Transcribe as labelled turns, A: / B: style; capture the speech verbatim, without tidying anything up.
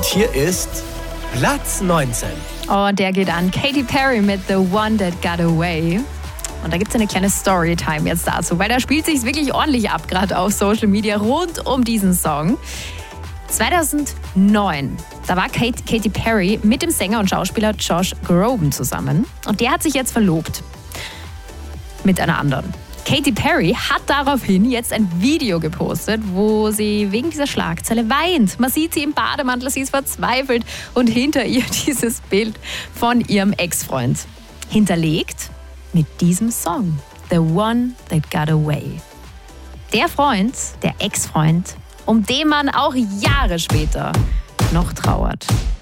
A: hier ist Platz neunzehn.
B: Und der geht an Katy Perry mit The One That Got Away. Und da gibt es eine kleine Storytime jetzt dazu, weil da spielt sich wirklich ordentlich ab, gerade auf Social Media, rund um diesen Song. zweitausendneun, da war Kate, Katy Perry mit dem Sänger und Schauspieler Josh Groban zusammen. Und der hat sich jetzt verlobt mit einer anderen. Katy Perry hat daraufhin jetzt ein Video gepostet, wo sie wegen dieser Schlagzeile weint. Man sieht sie im Bademantel, sie ist verzweifelt und hinter ihr dieses Bild von ihrem Ex-Freund. Hinterlegt mit diesem Song, The One That Got Away. Der Freund, der Ex-Freund, um den man auch Jahre später noch trauert.